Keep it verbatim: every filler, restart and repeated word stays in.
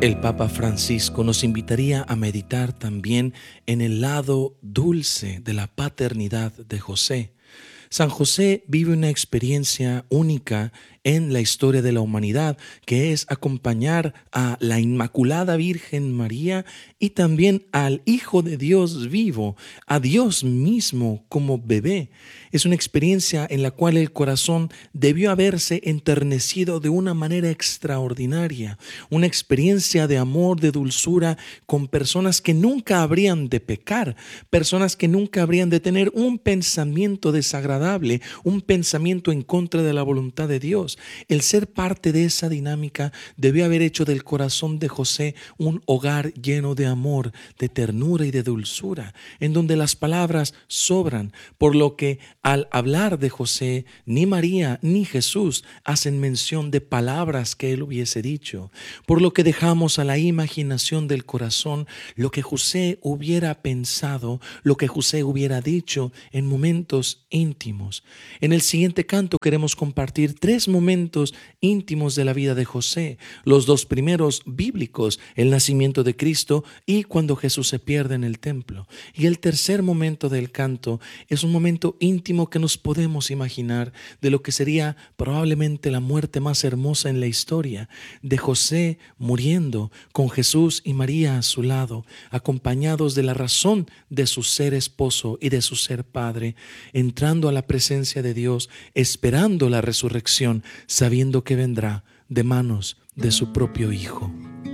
El Papa Francisco nos invitaría a meditar también en el lado dulce de la paternidad de José. San José vive una experiencia única en la historia de la humanidad, que es acompañar a la Inmaculada Virgen María y también al Hijo de Dios vivo, a Dios mismo como bebé. Es una experiencia en la cual el corazón debió haberse enternecido de una manera extraordinaria, una experiencia de amor, de dulzura, con personas que nunca habrían de pecar, personas que nunca habrían de tener un pensamiento desagradable, un pensamiento en contra de la voluntad de Dios. El ser parte de esa dinámica debió haber hecho del corazón de José un hogar lleno de amor, de ternura y de dulzura, en donde las palabras sobran, por lo que al hablar de José, ni María ni Jesús hacen mención de palabras que él hubiese dicho, por lo que dejamos a la imaginación del corazón lo que José hubiera pensado, lo que José hubiera dicho en momentos íntimos. En el siguiente canto queremos compartir tres momentos íntimos de la vida de José, los dos primeros bíblicos, el nacimiento de Cristo y cuando Jesús se pierde en el templo. Y el tercer momento del canto es un momento íntimo que nos podemos imaginar de lo que sería probablemente la muerte más hermosa en la historia, de José muriendo con Jesús y María a su lado, acompañados de la razón de su ser esposo y de su ser padre, entrando a la presencia de Dios, esperando la resurrección, sabiendo que vendrá de manos de su propio Hijo.